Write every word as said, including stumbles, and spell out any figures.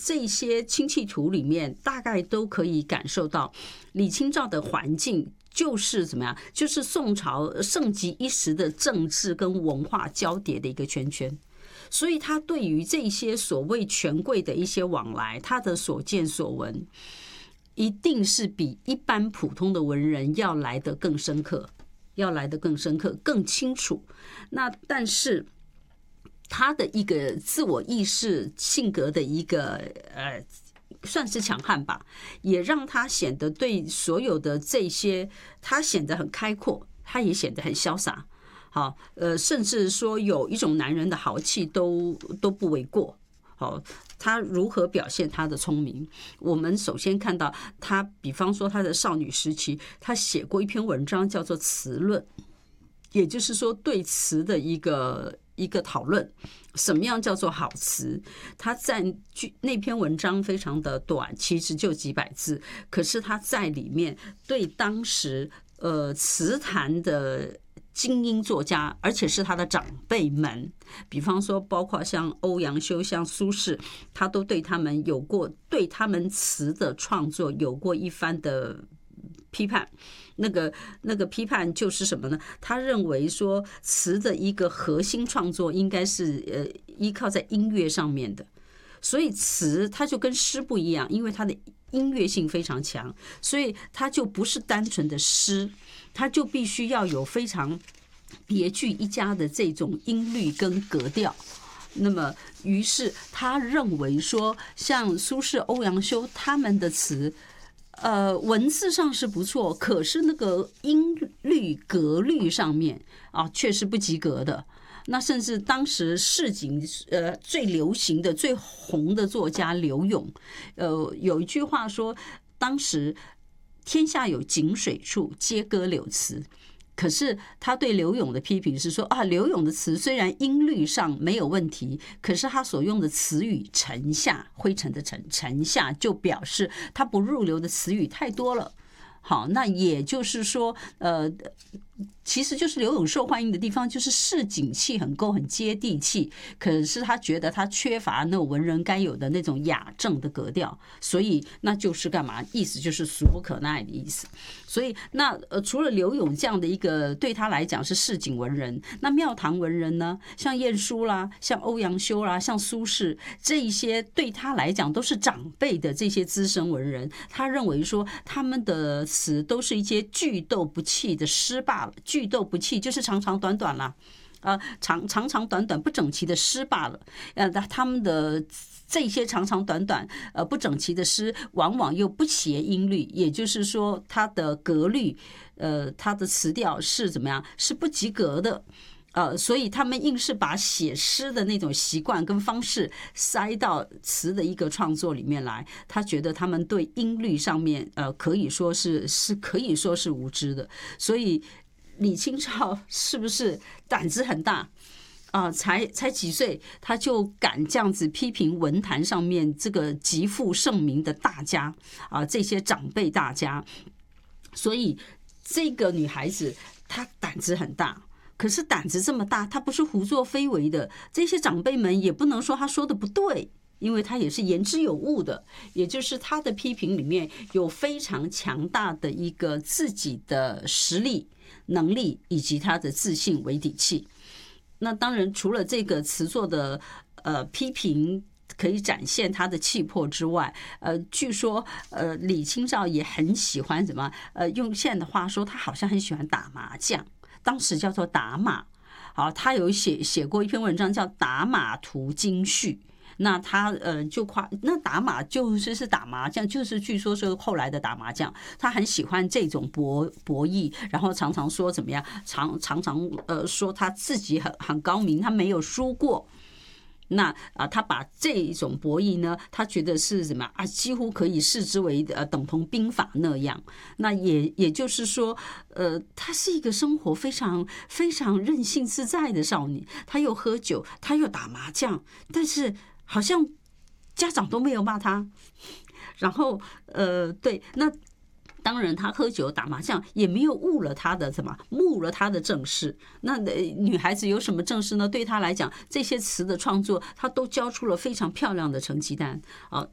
这些亲戚图里面，大概都可以感受到李清照的环境就是怎么样，就是宋朝盛极一时的政治跟文化交叠的一个圈圈。所以他对于这些所谓权贵的一些往来，他的所见所闻，一定是比一般普通的文人要来得更深刻，要来得更深刻、更清楚。那但是他的一个自我意识、性格的一个呃，算是强悍吧，也让他显得对所有的这些，他显得很开阔，他也显得很潇洒。好，呃，甚至说有一种男人的豪气都都不为过。好，他如何表现他的聪明？我们首先看到他，比方说他的少女时期，他写过一篇文章叫做《词论》，也就是说对词的一个一个讨论。什么样叫做好词？他在那篇文章非常的短，其实就几百字，可是他在里面对当时呃词坛的精英作家，而且是他的长辈们，比方说包括像欧阳修、像苏轼，他都对他们有过对他们词的创作有过一番的批判。那个那个批判就是什么呢？他认为说词的一个核心创作应该是呃依靠在音乐上面的，所以词它就跟诗不一样，因为它的音乐性非常强，所以它就不是单纯的诗，它就必须要有非常别具一家的这种音律跟格调。那么于是他认为说，像苏轼、欧阳修他们的词呃，文字上是不错，可是那个音律格律上面啊，却是不及格的。那甚至当时市井呃最流行的、最红的作家柳永，呃，有一句话说，当时天下有井水处，皆歌柳词。可是他对柳永的批评是说啊，柳永的词虽然音律上没有问题，可是他所用的词语沉下，灰尘的沉沉下，就表示他不入流的词语太多了。好，那也就是说，呃，其实就是柳永受欢迎的地方，就是市井气很够，很接地气。可是他觉得他缺乏那种文人该有的那种雅正的格调，所以那就是干嘛？意思就是俗不可耐的意思。所以那呃，除了柳永这样的一个对他来讲是市井文人，那庙堂文人呢，像晏殊啦，像欧阳修啦，像苏轼，这一些对他来讲都是长辈的这些资深文人，他认为说他们的词都是一些句读不气的诗罢了，句读不气就是长长短短啦，呃，长长长短短不整齐的诗罢了，呃，他们的这些长长短短呃不整齐的诗，往往又不协音律，也就是说它的格律，呃，它的词调是怎么样？是不及格的。呃，所以他们硬是把写诗的那种习惯跟方式塞到词的一个创作里面来，他觉得他们对音律上面，呃，可以说是是可以说是无知的。所以李清照是不是胆子很大啊？才才几岁，他就敢这样子批评文坛上面这个极负盛名的大家啊，这些长辈大家。所以这个女孩子她胆子很大。可是胆子这么大，他不是胡作非为的，这些长辈们也不能说他说的不对，因为他也是言之有物的，也就是他的批评里面有非常强大的一个自己的实力、能力以及他的自信为底气。那当然，除了这个词作的呃批评可以展现他的气魄之外，呃，据说呃李清照也很喜欢什么？呃，用现在的话说，他好像很喜欢打麻将。当时叫做打马，好，他有写写过一篇文章叫《打马图金序》。那他呃就夸那打马就是是打麻将，就是据说是后来的打麻将。他很喜欢这种博博弈，然后常常说怎么样，常常常呃说他自己很很高明，他没有输过。那啊，他把这一种博弈呢，他觉得是什么啊？几乎可以视之为呃等同兵法那样。那也也就是说，呃，她是一个生活非常非常任性自在的少女。她又喝酒，她又打麻将，但是好像家长都没有骂她。然后呃，对，那。当然，他喝酒打麻将也没有误了他的什么，误了他的正事。那女孩子有什么正事呢？对他来讲，这些词的创作，他都交出了非常漂亮的成绩单啊。